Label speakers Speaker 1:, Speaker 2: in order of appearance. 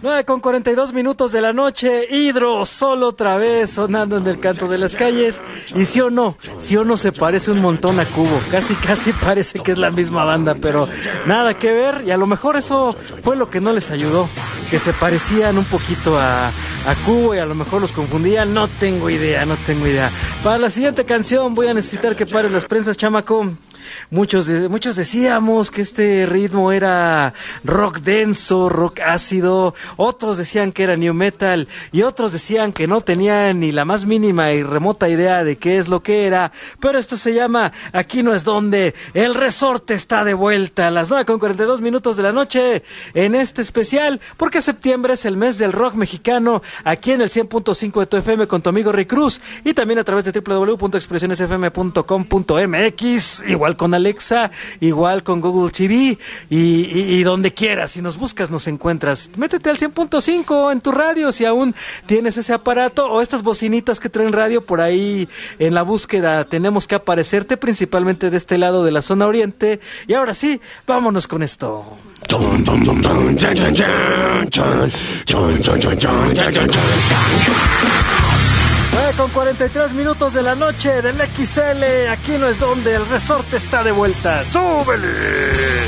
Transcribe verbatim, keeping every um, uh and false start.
Speaker 1: nueve con cuarenta y dos minutos de la noche, Hidro solo otra vez sonando en el canto de las calles. Y sí o no, sí o no se parece un montón a Cubo, casi casi parece que es la misma banda, pero nada que ver. Y a lo mejor eso fue lo que no les ayudó, que se parecían un poquito a, a Cubo y a lo mejor los confundían. No tengo idea, no tengo idea. Para la siguiente canción voy a necesitar que pares las prensas, chamaco. Muchos, de, muchos decíamos que este ritmo era rock denso, rock ácido, otros decían que era new metal y otros decían que no tenían ni la más mínima y remota idea de qué es lo que era, pero esto se llama Aquí no es donde, el resorte está de vuelta a las nueve con cuarenta y dos minutos de la noche en este especial, porque septiembre es el mes del rock mexicano, aquí en el cien punto cinco de tu F M con tu amigo Rick Cruz y también a través de doble u doble u doble u punto expresiones f m punto com punto m x, igual con Alexa, igual con Google T V y, y, y donde quieras, si nos buscas nos encuentras. Métete al cien punto cinco en tu radio si aún tienes ese aparato o estas bocinitas que traen radio por ahí en la búsqueda. Tenemos que aparecerte principalmente de este lado de la zona oriente y ahora sí, vámonos con esto. nueve con cuarenta y tres minutos de la noche del X L, aquí no es donde, el resorte está de vuelta. ¡Súbele!